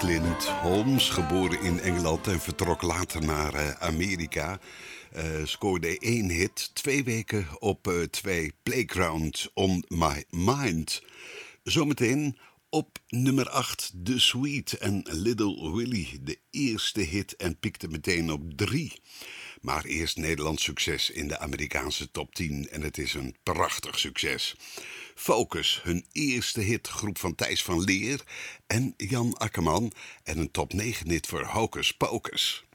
Clint Holmes, geboren in Engeland en vertrok later naar Amerika. Scoorde 1 hit, 2 weken op 2 Playground on My Mind. Zometeen op nummer 8 The Sweet en Little Willie, de eerste hit en piekte meteen op 3. Maar eerst Nederlands succes in de Amerikaanse top 10 en het is een prachtig succes. Focus, hun eerste hit, groep van Thijs van Leer en Jan Akkerman en een top 9 hit voor Hocus Pocus.